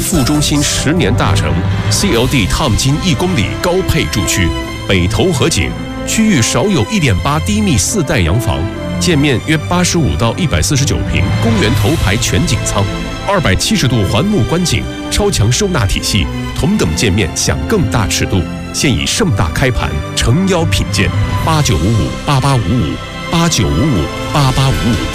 副中心10年大成 ，CLD 烫金1公里高配住区，北投河景，区域少有1.8低密4代洋房，建面约85到149平，公园头排全景舱，270度环幕观景，超强收纳体系，同等建面享更大尺度。现已盛大开盘，诚邀品鉴，89558855，89558855。